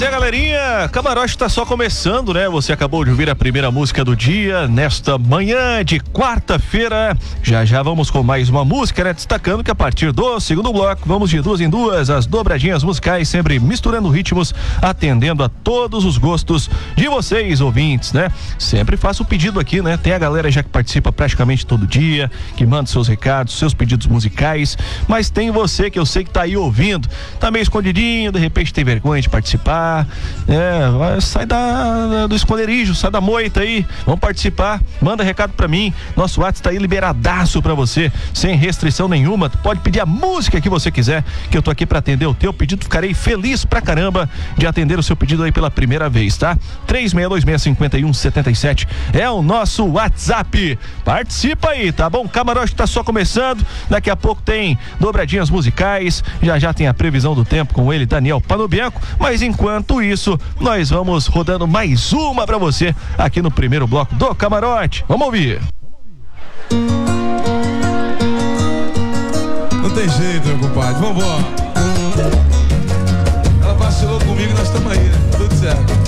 é, galerinha, Camarote tá só começando, né? Você acabou de ouvir a primeira música do dia, nesta manhã de quarta-feira. Já vamos com mais uma música, né? Destacando que a partir do segundo bloco, vamos de duas em duas, as dobradinhas musicais, sempre misturando ritmos, atendendo a todos os gostos de vocês, ouvintes, né? Sempre faço o pedido aqui, né? Tem a galera já que participa praticamente todo dia, que manda seus recados, seus pedidos musicais, mas tem você que eu sei que tá aí ouvindo, tá meio escondidinho, de repente tem vergonha de participar, sai do esconderijo, sai da moita aí, vamos participar, manda recado pra mim, nosso WhatsApp tá aí liberadaço pra você, sem restrição nenhuma, tu pode pedir a música que você quiser, que eu tô aqui pra atender o teu pedido, ficarei feliz pra caramba de atender o seu pedido aí pela primeira vez, tá? 36265177 é o nosso WhatsApp, participa aí, tá bom? Camarote tá só começando, daqui a pouco tem dobradinhas musicais, já tem a previsão do tempo com ele, Daniel Panobianco, mas enquanto isso, nós vamos rodando mais uma pra você aqui no primeiro bloco do Camarote. Vamos ouvir. Não tem jeito, meu compadre, vambora. Ela vacilou comigo e nós estamos aí, né? Tudo certo.